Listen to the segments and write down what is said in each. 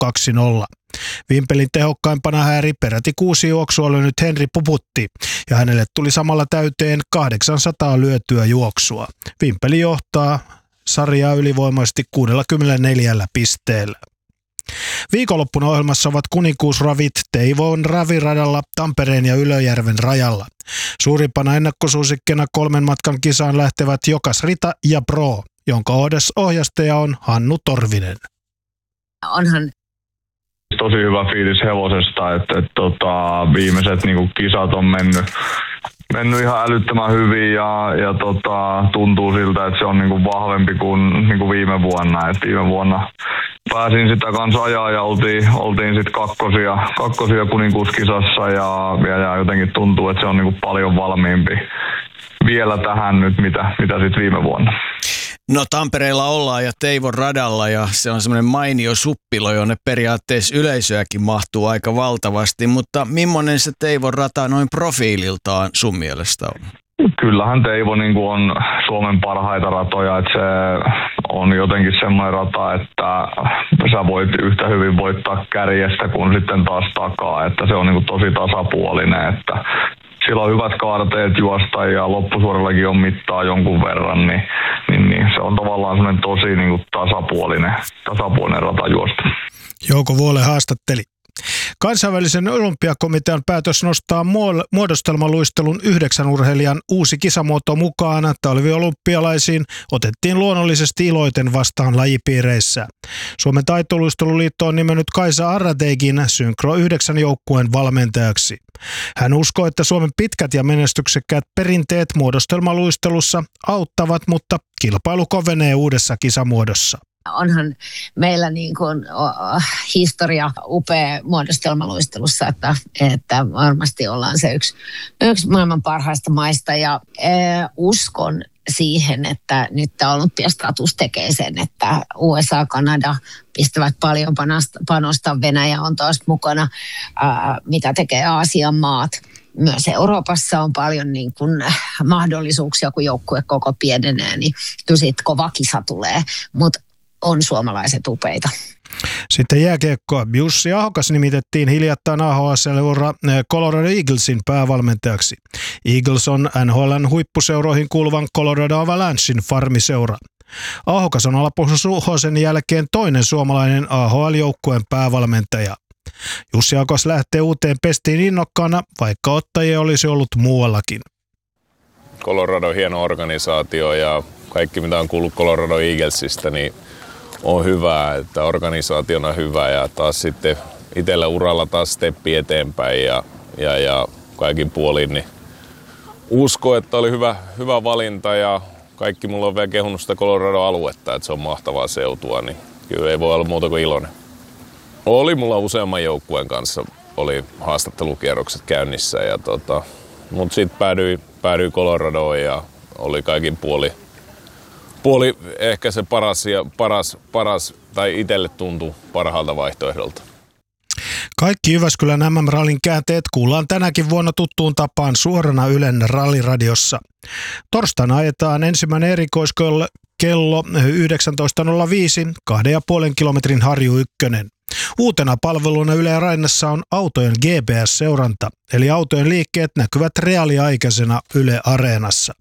2-0. Vimpelin tehokkaimpana hääri peräti 6 juoksua lyönyt Henri Puputti, ja hänelle tuli samalla täyteen 800 lyötyä juoksua. Vimpeli johtaa sarjaa ylivoimaisesti 64 pisteellä. Viikonloppuna ohjelmassa ovat kuninkuusravit Teivon raviradalla Tampereen ja Ylöjärven rajalla. Suurimpana ennakkosuosikkina 3 matkan kisaan lähtevät Jokas Rita ja Pro, jonka ohjastaja on Hannu Torvinen. Onhan tosi hyvä fiilis hevosesta, että viimeiset kisat on mennyt ihan älyttömän hyvin ja tuntuu siltä, että se on vahvempi kuin viime vuonna. Et viime vuonna pääsin sitä kanssa ajaa ja oltiin sitten kakkosia kuninkuuskisassa ja jotenkin tuntuu, että se on paljon valmiimpi vielä tähän nyt, mitä sitten viime vuonna. No Tampereella ollaan ja Teivon radalla ja se on semmoinen mainio suppilo, jonne periaatteessa yleisöäkin mahtuu aika valtavasti, mutta millainen se Teivon rata noin profiililtaan sun mielestä on? Kyllähän Teivo on Suomen parhaita ratoja, että se on jotenkin semmoinen rata, että sä voit yhtä hyvin voittaa kärjestä kuin sitten taas takaa, että se on tosi tasapuolinen, että sillä on hyvät kaarteet juosta ja loppusuorellakin on mittaa jonkun verran, niin se on tavallaan semmoinen tosi tasapuolinen rata juosta. Jouko Vuole haastatteli. Kansainvälisen olympiakomitean päätös nostaa muodostelmaluistelun 9 urheilijan uusi kisamuoto mukaan talviolympialaisiin otettiin luonnollisesti iloiten vastaan lajipiireissä. Suomen taitoluisteluliitto on nimennyt Kaisa Arrateigin Synkro 9 joukkueen valmentajaksi. Hän uskoo, että Suomen pitkät ja menestyksekkäät perinteet muodostelmaluistelussa auttavat, mutta kilpailu kovenee uudessa kisamuodossa. Onhan meillä historia upea muodostelmaluistelussa, että varmasti ollaan se yksi maailman parhaista maista ja uskon siihen, että nyt tämä olympiastatus tekee sen, että USA, Kanada pistävät paljon panosta, Venäjä on taas mukana, mitä tekee Aasian maat. Myös Euroopassa on paljon mahdollisuuksia, kun joukkue koko pienenee, niin kyllä siitä kova kisa tulee, mutta on suomalaiset upeita. Sitten jääkiekkoa. Jussi Ahokas nimitettiin hiljattain AHL-seura Colorado Eaglesin päävalmentajaksi. Eagles on NHL:n huippuseuroihin kuuluvan Colorado Avalanchein farmiseura. Ahokas on Alpo Suhosen jälkeen toinen suomalainen AHL-joukkueen päävalmentaja. Jussi Ahokas lähtee uuteen pestiin innokkaana, vaikka ottajia olisi ollut muuallakin. Colorado on hieno organisaatio ja kaikki mitä on kuullut Colorado Eaglesista, niin on hyvä, että organisaationa on hyvä ja taas sitten itsellä uralla taas steppi eteenpäin ja kaikin puolin niin usko, että oli hyvä valinta ja kaikki mulla on vielä kehunut sitä Colorado-aluetta, että se on mahtavaa seutua, niin kyllä ei voi olla muuta kuin iloinen. Oli mulla useamman joukkueen kanssa, oli haastattelukierrokset käynnissä mutta sitten päädyin Coloradoon ja oli kaikin puoli ehkä se paras tai itselle tuntui parhaalta vaihtoehdolta. Kaikki Jyväskylän MM-rallin käänteet kuullaan tänäkin vuonna tuttuun tapaan suorana Ylen ralliradiossa. Torstaina ajetaan ensimmäinen erikoiskello 19.05 2,5 kilometrin Harju 1. Uutena palveluna Yle Rainassa on autojen GPS-seuranta, eli autojen liikkeet näkyvät reaaliaikaisena Yle Areenassa.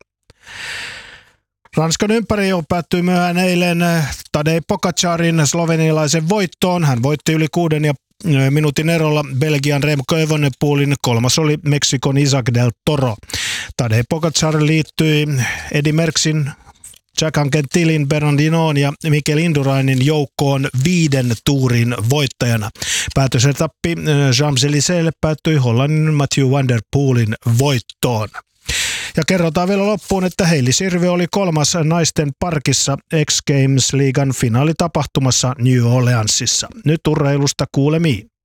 Ranskan ympärijo päättyi myöhään eilen Tadej Pogačarin slovenialaisen voittoon. Hän voitti yli 6 minuutin erolla Belgian Remco Evenepoelin, kolmas oli Meksikon Isaac del Toro. Tadej Pogačar liittyi Eddy Merckxin, Jack Anquetilin, Bernardinoon ja Mikel Indurainin joukkoon 5 tuurin voittajana. Päätösetappi Champs-Élysées'lle päättyi Hollannin Mathieu van der Poelin voittoon. Ja kerrotaan vielä loppuun, että Heili Sirvi oli 3. naisten parkissa X Games-liigan finaalitapahtumassa New Orleansissa. Nyt urheilusta kuulemiin.